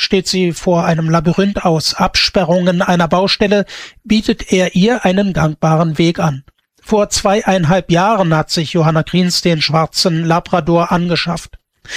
steht sie vor einem Labyrinth aus Absperrungen einer Baustelle, bietet er ihr einen gangbaren Weg an. Vor 2,5 Jahren hat sich Johanna Kriens den schwarzen Labrador angeschafft.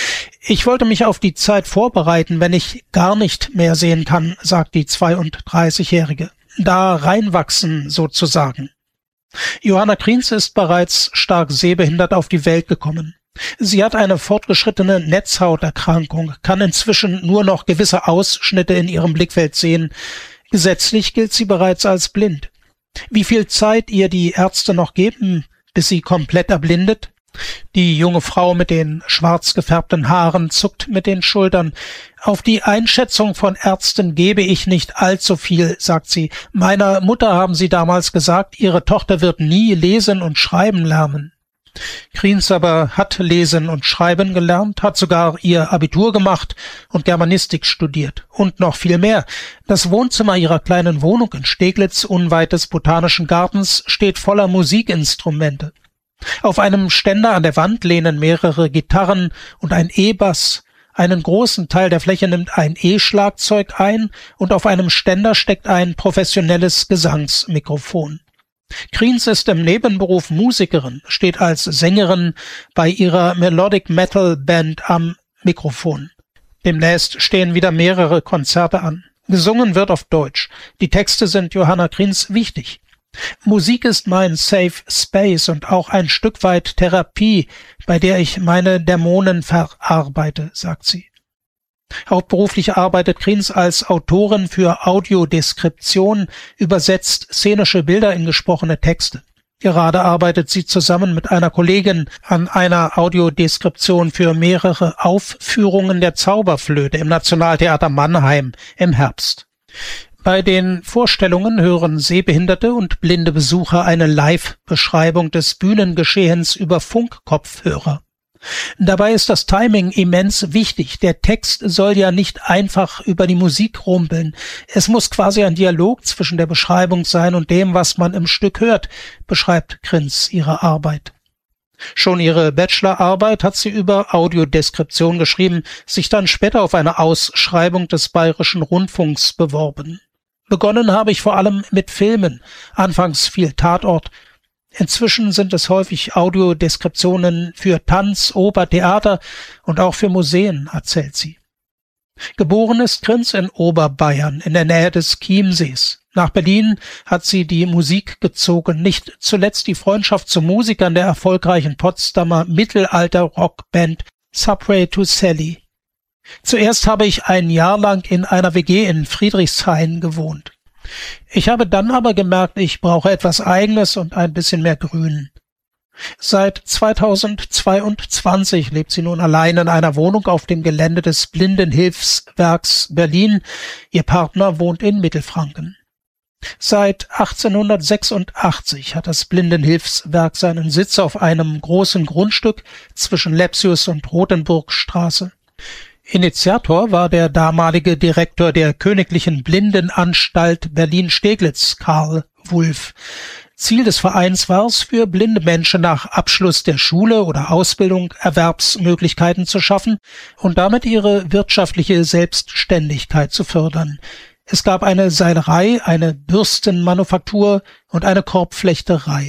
Ich wollte mich auf die Zeit vorbereiten, wenn ich gar nicht mehr sehen kann, sagt die 32-Jährige. Da reinwachsen sozusagen. Johanna Kriens ist bereits stark sehbehindert auf die Welt gekommen. Sie hat eine fortgeschrittene Netzhauterkrankung, kann inzwischen nur noch gewisse Ausschnitte in ihrem Blickfeld sehen. Gesetzlich gilt sie bereits als blind. Wie viel Zeit ihr die Ärzte noch geben, bis sie komplett erblindet? Die junge Frau mit den schwarz gefärbten Haaren zuckt mit den Schultern. Auf die Einschätzung von Ärzten gebe ich nicht allzu viel, sagt sie. Meiner Mutter haben sie damals gesagt, ihre Tochter wird nie lesen und schreiben lernen. Kriens aber hat lesen und schreiben gelernt, hat sogar ihr Abitur gemacht und Germanistik studiert. Und noch viel mehr. Das Wohnzimmer ihrer kleinen Wohnung in Steglitz, unweit des Botanischen Gartens, steht voller Musikinstrumente. Auf einem Ständer an der Wand lehnen mehrere Gitarren und ein E-Bass. Einen großen Teil der Fläche nimmt ein E-Schlagzeug ein und auf einem Ständer steckt ein professionelles Gesangsmikrofon. Kriens ist im Nebenberuf Musikerin, steht als Sängerin bei ihrer Melodic Metal Band am Mikrofon. Demnächst stehen wieder mehrere Konzerte an. Gesungen wird auf Deutsch. Die Texte sind Johanna Kriens wichtig. Musik ist mein Safe Space und auch ein Stück weit Therapie, bei der ich meine Dämonen verarbeite, sagt sie. Hauptberuflich arbeitet Kriens als Autorin für Audiodeskription, übersetzt szenische Bilder in gesprochene Texte. Gerade arbeitet sie zusammen mit einer Kollegin an einer Audiodeskription für mehrere Aufführungen der Zauberflöte im Nationaltheater Mannheim im Herbst. Bei den Vorstellungen hören sehbehinderte und blinde Besucher eine Live-Beschreibung des Bühnengeschehens über Funkkopfhörer. Dabei ist das Timing immens wichtig. Der Text soll ja nicht einfach über die Musik rumpeln. Es muss quasi ein Dialog zwischen der Beschreibung sein und dem, was man im Stück hört, beschreibt Kriens ihre Arbeit. Schon ihre Bachelorarbeit hat sie über Audiodeskription geschrieben, sich dann später auf eine Ausschreibung des Bayerischen Rundfunks beworben. Begonnen habe ich vor allem mit Filmen, anfangs viel Tatort. Inzwischen sind es häufig Audiodeskriptionen für Tanz, Oper, Theater und auch für Museen, erzählt sie. Geboren ist Kriens in Oberbayern, in der Nähe des Chiemsees. Nach Berlin hat sie die Musik gezogen, nicht zuletzt die Freundschaft zu Musikern der erfolgreichen Potsdamer Mittelalter-Rockband Subway to Sally. Zuerst habe ich ein Jahr lang in einer WG in Friedrichshain gewohnt. Ich habe dann aber gemerkt, ich brauche etwas Eigenes und ein bisschen mehr Grün. Seit 2022 lebt sie nun allein in einer Wohnung auf dem Gelände des Blindenhilfswerks Berlin. Ihr Partner wohnt in Mittelfranken. Seit 1886 hat das Blindenhilfswerk seinen Sitz auf einem großen Grundstück zwischen Lepsius und Rothenburgstraße. Initiator war der damalige Direktor der Königlichen Blindenanstalt Berlin-Steglitz, Karl Wulff. Ziel des Vereins war es, für blinde Menschen nach Abschluss der Schule oder Ausbildung Erwerbsmöglichkeiten zu schaffen und damit ihre wirtschaftliche Selbstständigkeit zu fördern. Es gab eine Seilerei, eine Bürstenmanufaktur und eine Korbflechterei.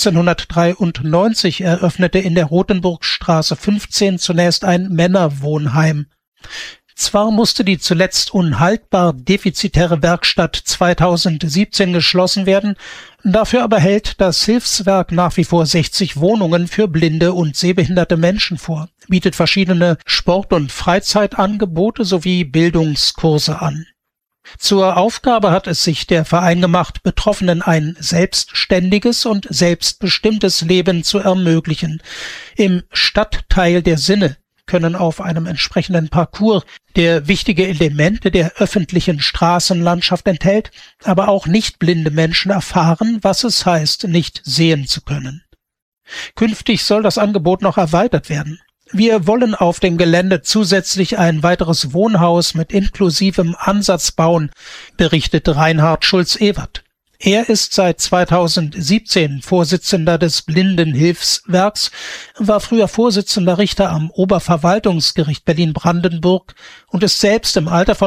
1893 eröffnete in der Rothenburgstraße 15 zunächst ein Männerwohnheim. Zwar musste die zuletzt unhaltbar defizitäre Werkstatt 2017 geschlossen werden, dafür aber hält das Hilfswerk nach wie vor 60 Wohnungen für blinde und sehbehinderte Menschen vor, bietet verschiedene Sport- und Freizeitangebote sowie Bildungskurse an. Zur Aufgabe hat es sich der Verein gemacht, Betroffenen ein selbstständiges und selbstbestimmtes Leben zu ermöglichen. Im Stadtteil der Sinne können auf einem entsprechenden Parcours, der wichtige Elemente der öffentlichen Straßenlandschaft enthält, aber auch nichtblinde Menschen erfahren, was es heißt, nicht sehen zu können. Künftig soll das Angebot noch erweitert werden. Wir wollen auf dem Gelände zusätzlich ein weiteres Wohnhaus mit inklusivem Ansatz bauen, berichtet Reinhard Schulz-Ewert. Er ist seit 2017 Vorsitzender des Blindenhilfswerks, war früher Vorsitzender Richter am Oberverwaltungsgericht Berlin-Brandenburg und ist selbst im Alter von